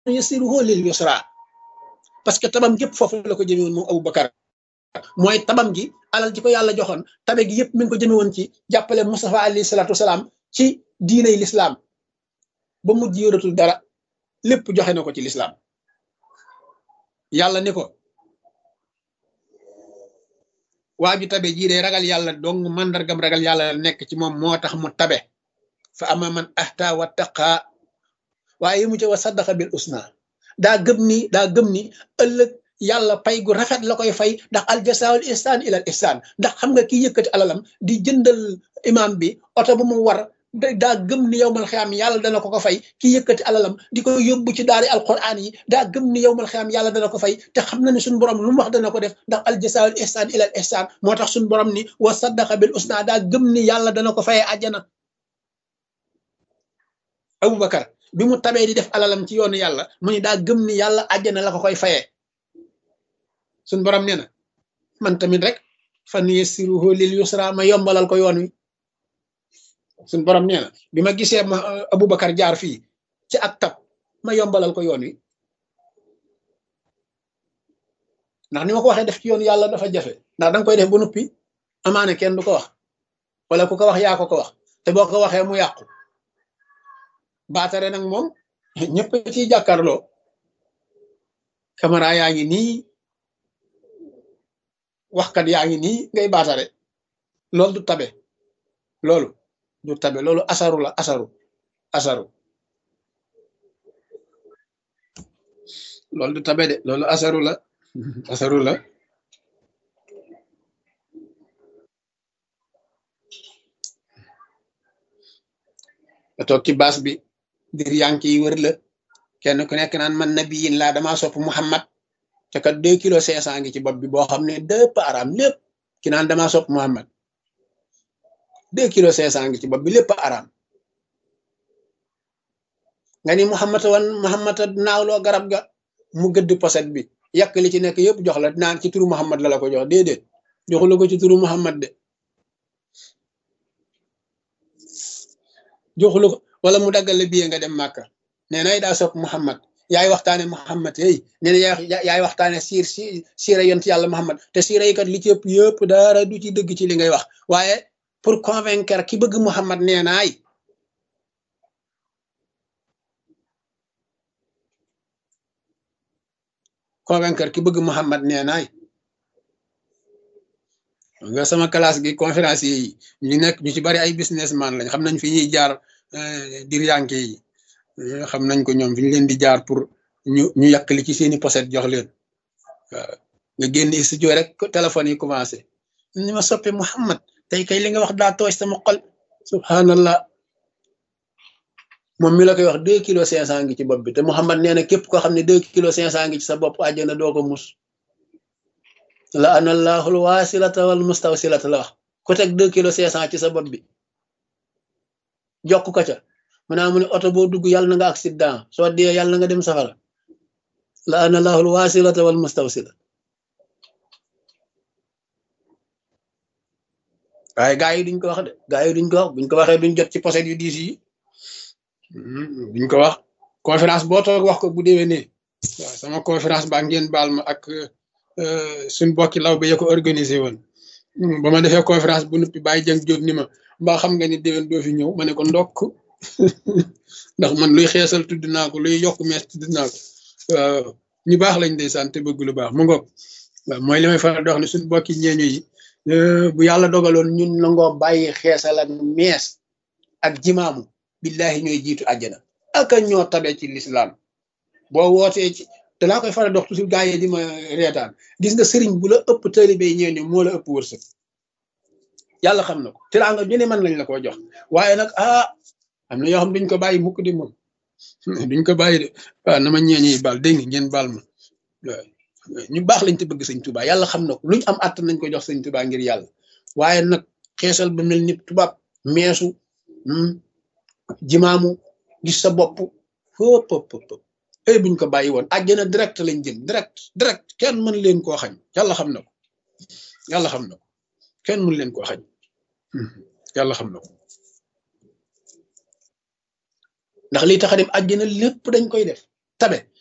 yassiruhu lil yusra parce que tabam gépp foofu la ko jëme woon moom Aboubacar mooy tabam gi alal ji ko yàlla joxoon tabe gi yëpp mi ngi ko jëme woon ci jàppale Mustafa alayhi salaatu wasalaam ci diiney lislaam ba mujj yoratul dara lépp joxe na ko ci lislaam yàlla ni ko waa ju tabe jii day ragal yàlla dong mandargam ragal yàlla nekk ci moom moo tax mu tabe fa ama man ahta wa taqa waaye mu ca wa saddaqa bil usna daa gëm ni ëllëg yàlla pay gu rafet la koy fay ndax al jasaa'ul ihsaan ilal ihsaan ndax xam nga kii yëkkati alalam di jëndal imam bi oto bu mu war daa gëm ni yowmal xiyaam yàlla dana ko fay kii yëkkati alalam di ko yóbbu ci daari alquran yi daa gëm ni yowmal xiyaam yàlla dana ko fay te xam na ni suñu borom lu mu wax dana ko def ndax al jasaa'ul ihsaan ilal ihsaan moo tax suñu borom ni wa saddaqa bil usna daa gëm ni yàlla dana ko fayee àjjana. Aboubacar bi mu tabee di def alalam ci yoonu yàlla mu ni daa gëm ni yàlla àjjana la ko koy fayee suñ borom nee na man tamit rek fan yassiruhu lil yusra ma yombalal ko yoon wi suñ borom nee na bi ma gisee ma Aboubacar jaar fii ci ak tab ma yombalal ko yoon wi ndax ni ma ko waxee def ci yoonu yàlla dafa jafe ndax danga koy def ba noppi amaane kenn du ko wax wala ku ko wax yaa ko wax te boo ko waxee mu yàqu baatare nag moom ñëpp ciy jàkkaarloo caméra yaa ngi nii waxkat yaa ngi nii ngay baatare loolu du tabe loolu asaru la asaru loolu du tabe de loolu asaru la nga toog ci baas bi dir yank yi wër la kenn ku nekk naan man nabiyin laa damaa sopp Muhammad te kat 2 kilos 500 ngi ci bopp bi boo xam ne dëpp araam lépp ki naan damaa sopp Muhammad 2 kilos 500 ngi ci bopp bi lépp araam nga ni Muhammad naawloo garab ga mu gëdd poset bi yàq li ci nekk yëpp jox la naan ci turu Muhammad la ko jox déedéet joxu la ko ci turu Muhammad de joxu la ko wala mu daggal la biye nga dem Màkka nee nay daa sopp Muhammad yaay waxtaane Muhammad nee na yaay waxtaane siira yont yàlla Muhammad te siira yi kat li ci ëpp yëpp dara du ci dëgg ci li ngay wax waaye pour convaincre ki bëgg Muhammad nee naay nga sama classe gi conférence yi ñu nekk ñu ci bari ay businessman lañ xam nañ fi ñuy jaar dir yanke yi xam nañ ko ñoom fi ñu leen di jaar pour ñu yàqali ci seeni poset jox leen waaw nga génn studio rek téléphone yi commencé ni ma soppe Muhammad tey kay li nga wax daa tooy sama xol subhanallah moom mi la koy wax 2 kilos 500 ngi ci bopp bi te Muhammad nee na képp koo xam ne 2 kilos 500 ngi ci sa bopp àjjana doo ko mus la anallahul wasilata wal mustawsilata la wax ku teg 2 kilos 500 ci sa bopp bi jokk ko ca mu ne oto boo dugg yàlla na nga accident soo dee yàlla na nga dem safara la analahul wasilata wal mustawsila waaye gaa yi duñ ko wax de buñ ko waxee duñ jot ci poset yu diis yi duñ ko wax conférence boo toog wax ko bu déwénee waaw sama conférence ba ngeen baal ma ak suñ bokki law ba ya ko organisé woon ba ma defee conférence bu nuppi bàyyi jëng jóg ni ma mbaa xam nga ni déwén doo fi ñëw ma ne ko ndokk ndax man luy xeesal tudd naa ko luy yokk mees tudd naa ko waaw ñu baax lañ ndeysaan te bëgg lu baax mu ngoog waaw mooy li may faral di wax ne suñ bokki ñeeño yi bu yàlla dogaloon ñun nangoo bàyyi xeesal ak mees ak jimaamu billahi ñooy jiitu àjjana aka ñoo tabe ci lislaam boo wootee ci te laa koy faral dox toujours gaa yi di ma reetaan gis nga sëriñ bu la ëpp taalibe ñeeño moo la ëpp wërsëg yàlla xam na ko teraanga ju ne mën lañ la koo jox waaye nag am na yoo xam duñ ko bàyyi mukk di moom duñ ko bàyyi de waaw na ma ñeeño yi baal dégg ngeen baal ma waaw ñu baax lañ te bëgg sëñ Tuubaa yàlla xam na ko luñ am àtt nañ ko jox sëñ Tuubaa ngir yàlla waaye nag xeesal ba mel ni tubaab meesu jimaamu gis sa bopp fëpp ay buñ ko bàyyi woon àjjana direct lañ jëm direct kenn mën leen koo xañ yàlla xam na ko kenn mën leen koo xañ yàlla xam na ko ndax liy tax a dem àjjana lépp dañ koy def tabe